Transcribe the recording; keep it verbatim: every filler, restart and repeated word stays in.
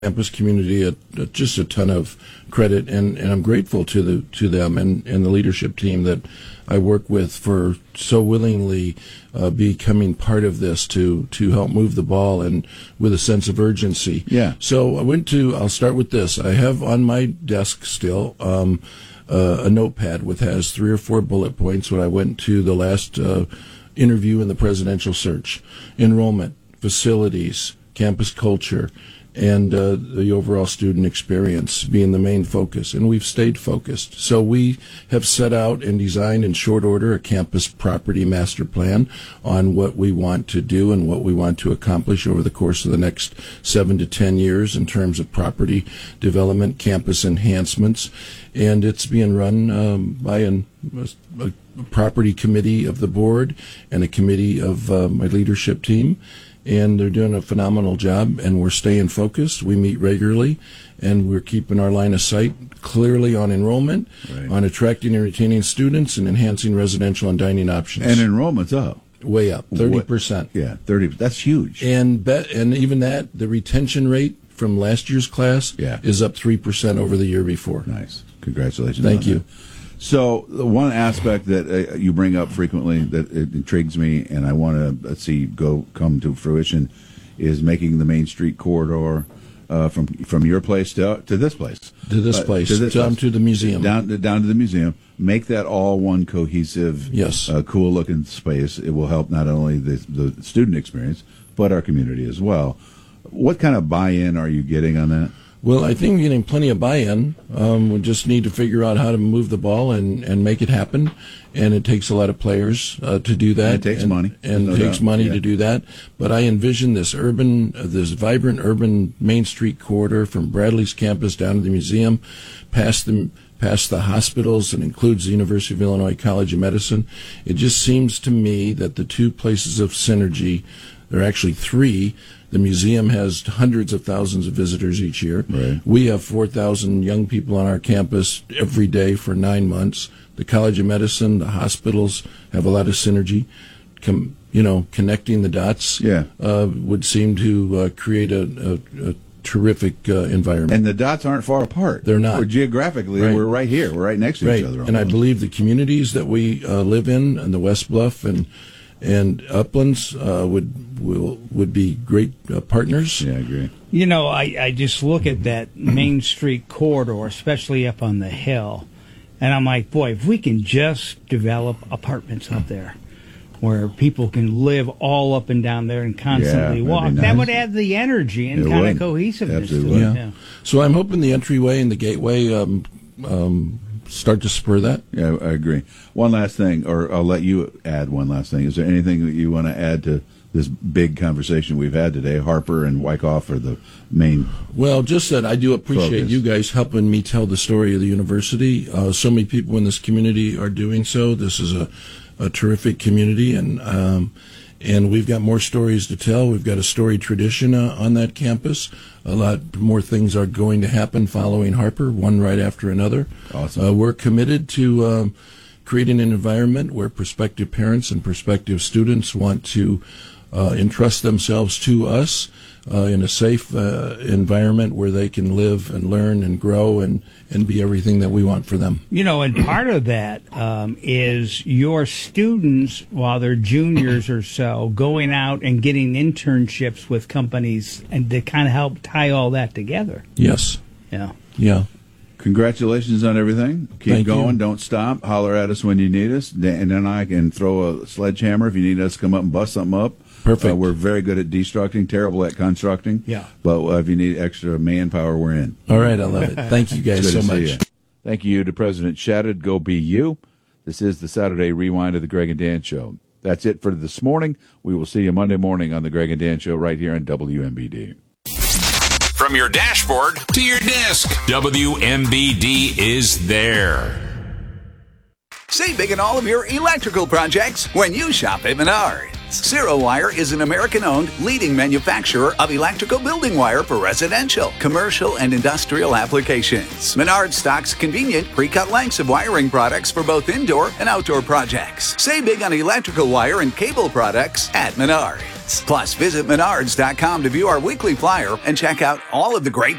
campus community a, a, just a ton of credit, and, and I'm grateful to the to them and, and the leadership team that I work with for so willingly uh, becoming part of this to to help move the ball and with a sense of urgency. Yeah. So I went to. I'll start with this. I have on my desk still um, uh, a notepad with has three or four bullet points when I went to the last uh, interview in the presidential search: enrollment, facilities, campus culture, and uh, the overall student experience being the main focus. And we've stayed focused. So we have set out and designed in short order a campus property master plan on what we want to do and what we want to accomplish over the course of the next seven to ten years in terms of property development, campus enhancements. And it's being run um, by an, a, a property committee of the board and a committee of uh, my leadership team. And they're doing a phenomenal job, and we're staying focused. We meet regularly, and we're keeping our line of sight clearly on enrollment, right, on attracting and retaining students, and enhancing residential and dining options. And enrollment's up. Way up, thirty percent. Yeah, thirty. That's huge. And bet, and even that, the retention rate from last year's class yeah. is up three percent over the year before. Nice. Congratulations. Thank you. That. So the one aspect that uh, you bring up frequently that it intrigues me, and I want to see go come to fruition, is making the Main Street corridor uh, from from your place to to this place, to this uh, place, to this down place. to the museum, down to, down to the museum. Make that all one cohesive, yes, uh, cool looking space. It will help not only the the student experience but our community as well. What kind of buy-in are you getting on that? Well, I think we're getting plenty of buy-in. Um, we just need to figure out how to move the ball and, and make it happen. And it takes a lot of players uh, to do that. And it takes and, money. And no it takes doubt. money yeah. to do that. But I envision this urban, uh, this vibrant urban Main Street corridor from Bradley's campus down to the museum, past the past the hospitals, and includes the University of Illinois College of Medicine. It just seems to me that the two places of synergy, there are actually three. The museum has hundreds of thousands of visitors each year. Right. We have four thousand young people on our campus every day for nine months. The College of Medicine, the hospitals have a lot of synergy. Com- you know, connecting the dots yeah. uh, would seem to uh, create a, a, a terrific uh, environment. And the dots aren't far apart. They're not. We're geographically, right. we're right here. We're right next to right. each other. And I believe the communities that we uh, live in, and the West Bluff and and Uplands uh, would will would be great uh, partners. Yeah, I agree. You know, I, I just look at that Main Street corridor, especially up on the hill, and I'm like, boy, if we can just develop apartments up there where people can live all up and down there and constantly yeah, walk, nice. that would add the energy and it kind would. of cohesiveness Absolutely to it. Yeah. Yeah. So I'm hoping the entryway and the gateway um, um, start to spur that. Yeah, I agree. One last thing, or I'll let you add one last thing. Is there anything that you want to add to this big conversation we've had today? Harper and Wyckoff are the main. Well, just that I do appreciate focus. you guys helping me tell the story of the university. Uh, so many people in this community are doing so. This is a, a terrific community, and um, and we've got more stories to tell. We've got a storied tradition uh, on that campus. A lot more things are going to happen following Harper, one right after another. Awesome. Uh, we're committed to um, creating an environment where prospective parents and prospective students want to uh, entrust themselves to us uh, in a safe uh, environment where they can live and learn and grow and, and be everything that we want for them. You know, and part of that um, is your students, while they're juniors or so, going out and getting internships with companies and to kind of help tie all that together. Yes. Yeah. Yeah. Congratulations on everything. Keep Thank going. you. Don't stop. Holler at us when you need us. Dan and I can throw a sledgehammer if you need us to come up and bust something up. Perfect. Uh, we're very good at destructing, terrible at constructing. Yeah. But uh, if you need extra manpower, we're in. All right. I love it. Thank you guys Good so to see much. you. Thank you to President Shattuck. Go be you. This is the Saturday Rewind of the Greg and Dan Show. That's it for this morning. We will see you Monday morning on the Greg and Dan Show right here on W M B D. From your dashboard to your desk, W M B D is there. Save big on all of your electrical projects when you shop at Menards. Zero Wire is an American-owned leading manufacturer of electrical building wire for residential, commercial, and industrial applications. Menards stocks convenient pre-cut lengths of wiring products for both indoor and outdoor projects. Save big on electrical wire and cable products at Menards. Menards. Plus, visit menards dot com to view our weekly flyer and check out all of the great